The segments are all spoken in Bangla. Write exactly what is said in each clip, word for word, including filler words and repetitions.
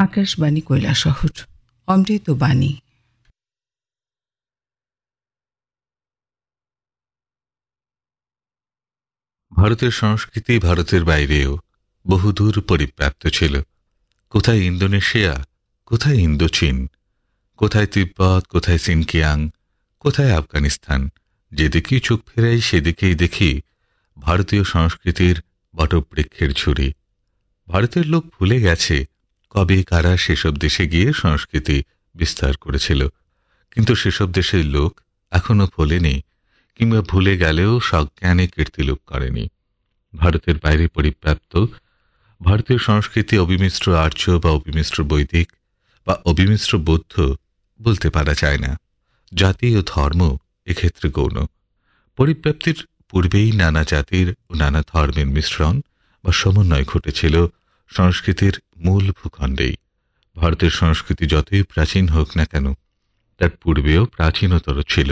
আকাশবাণী কৈলাসহর অমৃত বাণী। ভারতের সংস্কৃতি ভারতের বাইরেও বহুদূর পরিব্যাপ্ত ছিল। কোথায় ইন্দোনেশিয়া, কোথায় ইন্দোচীন, কোথায় তিব্বত, কোথায় সিনকিয়াং, কোথায় আফগানিস্তান। যেদিকেই চোখ ফেরাই সেদিকেই দেখি ভারতীয় সংস্কৃতির বটবৃক্ষের ঝুড়ি। ভারতের লোক ভুলে গেছে কবে কারা সেসব দেশে গিয়ে সংস্কৃতি বিস্তার করেছিল, কিন্তু সেসব দেশের লোক এখনো ভোলেনি, কিংবা ভুলে গেলেও সজ্ঞানে কীর্তিলোপ করেনি। ভারতের বাইরে পরিব্যাপ্ত ভারতীয় সংস্কৃতি অবিমিশ্র আর্য বা অবিমিশ্র বৈদিক বা অবিমিশ্র বৌদ্ধ বলতে পারা যায় না। জাতি ও ধর্ম এক্ষেত্রে গৌণ। পরিব্যাপ্তির পূর্বেই নানা জাতির ও নানা ধর্মের মিশ্রণ বা সমন্বয় ঘটেছিল সংস্কৃতির মূল ভূখণ্ডেই। ভারতের সংস্কৃতি যতই প্রাচীন হোক না কেন, তার পূর্বেও প্রাচীনতর ছিল।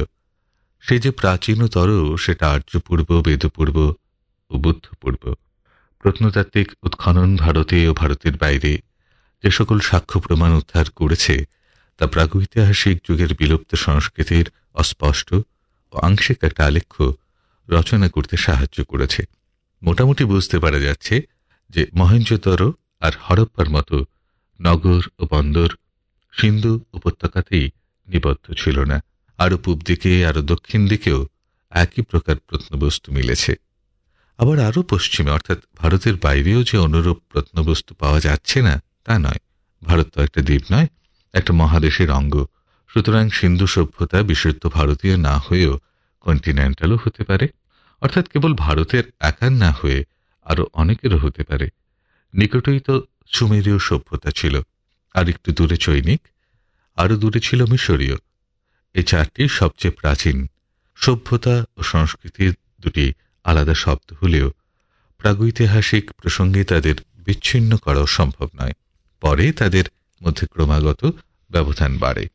সে যে প্রাচীনতর সেটা আর্যপূর্ব, বেদপূর্ব ও বুদ্ধপূর্ব। প্রত্নতাত্ত্বিক উৎখনন ভারতে ও ভারতের বাইরে যে সকল সাক্ষ্য প্রমাণ উদ্ধার করেছে তা প্রাগৈতিহাসিক যুগের বিলুপ্ত সংস্কৃতির অস্পষ্ট ও আংশিক একটা আলেখ্য রচনা করতে সাহায্য করেছে। মোটামুটি বুঝতে পারা যাচ্ছে যে মহেঞ্জোদারো আর হরপ্পার মতো নগর ও বন্দর সিন্ধু উপত্যকাতেই নিবদ্ধ ছিল না। আরও পূব দিকে আরও দক্ষিণ দিকেও একই প্রকার প্রত্নবস্তু মিলেছে। আবার আরও পশ্চিমে অর্থাৎ ভারতের বাইরেও যে অনুরূপ প্রত্নবস্তু পাওয়া যাচ্ছে না তা নয়। ভারত তো একটা দ্বীপ নয়, একটা মহাদেশের অঙ্গ। সুতরাং সিন্ধু সভ্যতা বিশুদ্ধ ভারতীয় না হয়েও কন্টিনেন্টালও হতে পারে, অর্থাৎ কেবল ভারতের একার না হয়ে আরও অনেকেরও হতে পারে। নিকটেই তো সুমেরীয় সভ্যতা ছিল, আর একটু দূরে চৈনিক, আরও দূরে ছিল মিশরীয়। এই চারটি সবচেয়ে প্রাচীন সভ্যতা ও সংস্কৃতির দুটি আলাদা শব্দ হলেও প্রাগৈতিহাসিক প্রসঙ্গে তাদের বিচ্ছিন্ন করাও সম্ভব নয়। পরে তাদের মধ্যে ক্রমাগত ব্যবধান বাড়ে।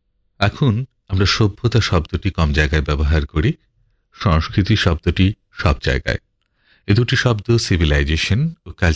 এখন আমরা সভ্যতা শব্দটি কম জায়গায় ব্যবহার করি, সংস্কৃতি শব্দটি সব জায়গায়। এ দুটি শব্দ সিভিলাইজেশন ও কালচার